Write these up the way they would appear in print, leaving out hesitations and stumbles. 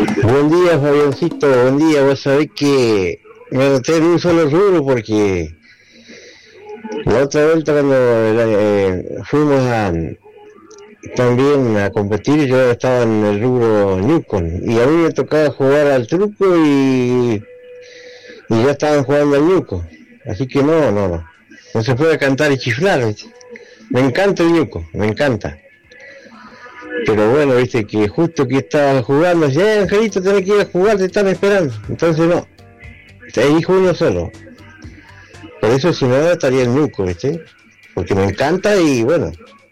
Buen día, Fabiancito, buen día. Vos sabés que me anoté en un solo rubro porque la otra vuelta cuando fuimos también a competir, yo estaba en el rubro Newcon y a mí me tocaba jugar al truco y ya estaban jugando al Newcon. Así que no se puede cantar y chiflar, ¿viste? Me encanta el Newcon, me encanta. Pero bueno, viste que justo que estaba jugando, decía, Angelito, tenés que ir a jugar, te están esperando. Entonces no, elijo uno solo. Por eso si no estaría el Nuco, viste, porque me encanta y bueno,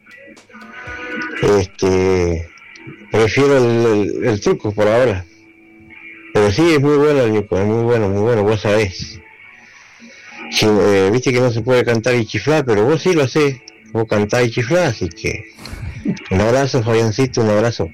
prefiero el truco por ahora. Pero sí, es muy bueno el Nuco, es muy bueno, vos sabés. Sí, viste que no se puede cantar y chiflar, pero vos sí lo hacés, vos cantás y chiflás, así que... Un abrazo, Fabiancito, un abrazo.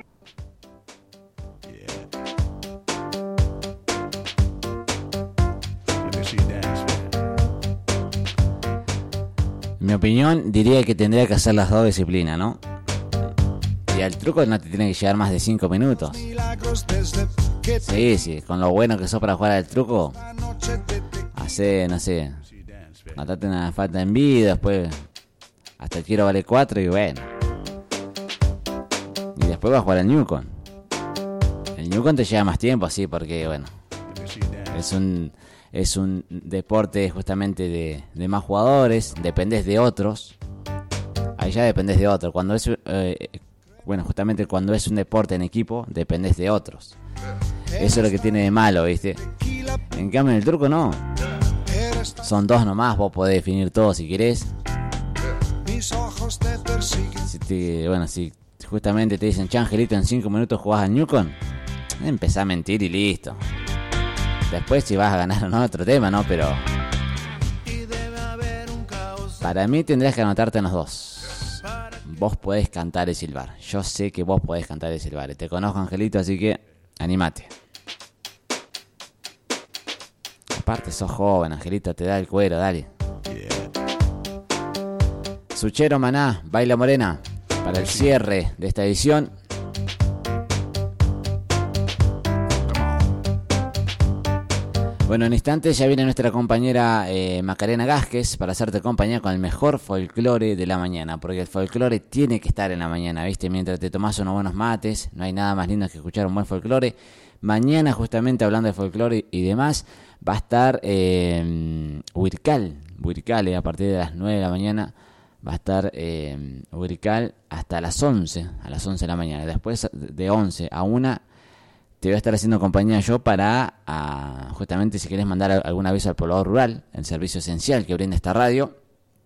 En mi opinión, diría que tendría que hacer las dos disciplinas, ¿no? Y al truco no te tiene que llevar más de 5 minutos. Sí, con lo bueno que sos para jugar al truco, hace, no sé, matate una falta en vida, después hasta el tiro vale 4 y bueno. Y después vas a jugar al Newcon. El Newcon te lleva más tiempo, sí, porque bueno, es un deporte justamente de más jugadores, dependés de otros. Ahí ya dependés de otros. Cuando es justamente cuando es un deporte en equipo, dependés de otros. Eso es lo que tiene de malo, ¿viste? En cambio en el truco no. Son dos nomás, vos podés definir todo si querés. Si justamente te dicen, che, Angelito, en 5 minutos jugás al Newcon, empezá a mentir y listo. Después si vas a ganar o no, otro tema, ¿no? Pero para mí tendrías que anotarte en los dos. Vos podés cantar y silbar. Yo sé que vos podés cantar y silbar. Te conozco, Angelito, así que animate. Aparte sos joven, Angelito, te da el cuero, dale. Suchero Maná, Baila Morena, para el cierre de esta edición. Bueno, en instantes ya viene nuestra compañera Macarena Gázquez para hacerte compañía con el mejor folclore de la mañana, porque el folclore tiene que estar en la mañana, ¿viste? Mientras te tomás unos buenos mates, no hay nada más lindo que escuchar un buen folclore. Mañana, justamente hablando de folclore y demás, va a estar Huircal, a partir de las 9 de la mañana. Va a estar Huircal hasta las 11 de la mañana. Después de 11 a 1 te voy a estar haciendo compañía yo para, justamente si querés mandar algún aviso al poblador rural, el servicio esencial que brinda esta radio.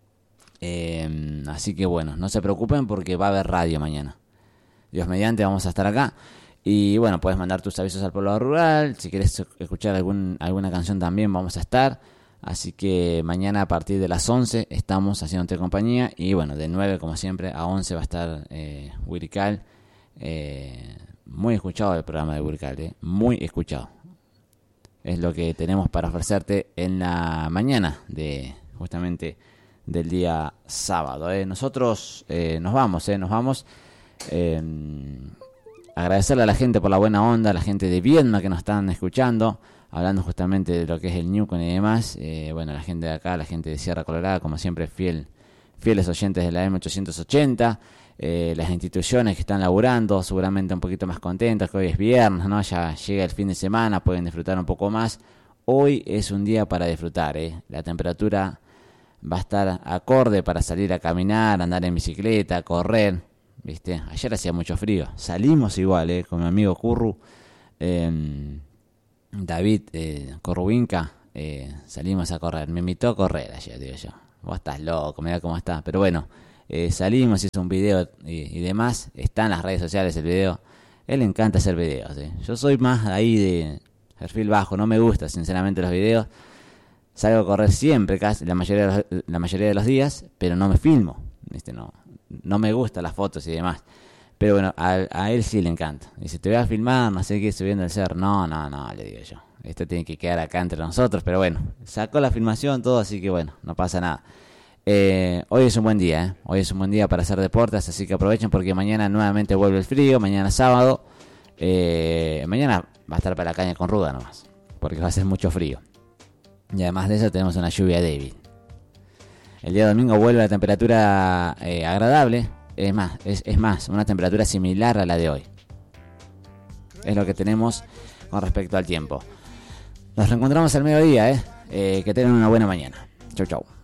Así que bueno, no se preocupen porque va a haber radio mañana. Dios mediante, vamos a estar acá. Y bueno, puedes mandar tus avisos al poblador rural. Si querés escuchar alguna canción también vamos a estar. Así que mañana a partir de las 11 estamos haciéndote compañía. Y bueno, de 9 como siempre a 11 va a estar Huircal. Muy escuchado el programa de Huircal, muy escuchado. Es lo que tenemos para ofrecerte en la mañana de justamente del día sábado. Nosotros nos vamos. Agradecerle a la gente por la buena onda, a la gente de Viedma que nos están escuchando, hablando justamente de lo que es el Newcon y demás. Bueno, la gente de acá, la gente de Sierra Colorada, como siempre, fieles oyentes de la M880. Las instituciones que están laburando, seguramente un poquito más contentas, que hoy es viernes, ¿no? Ya llega el fin de semana, pueden disfrutar un poco más. Hoy es un día para disfrutar, La temperatura va a estar acorde para salir a caminar, andar en bicicleta, correr, ¿viste? Ayer hacía mucho frío, salimos igual, con mi amigo Curru, David Corruinca, salimos a correr. Me invitó a correr ayer, digo yo. Vos estás loco, mirá cómo estás, pero bueno. Salimos, hizo un video y demás. Está en las redes sociales el video. Él le encanta hacer videos. Yo soy más ahí de perfil bajo. No me gusta sinceramente los videos. Salgo a correr siempre, casi la mayoría de los días, pero no me filmo. No me gustan las fotos y demás. Pero bueno, a él sí le encanta. Dice, te voy a filmar, no sé qué, subiendo el cerro. No, le digo yo. Esto tiene que quedar acá entre nosotros. Pero bueno, sacó la filmación, todo, así que bueno, no pasa nada. Hoy es un buen día, Hoy es un buen día para hacer deportes, así que aprovechen porque mañana nuevamente vuelve el frío, mañana sábado. Mañana va a estar para la caña con ruda nomás, porque va a ser mucho frío. Y además de eso tenemos una lluvia débil. El día domingo vuelve la temperatura agradable. Es más, una temperatura similar a la de hoy. Es lo que tenemos con respecto al tiempo. Nos reencontramos al mediodía, que tengan una buena mañana. Chau, chau.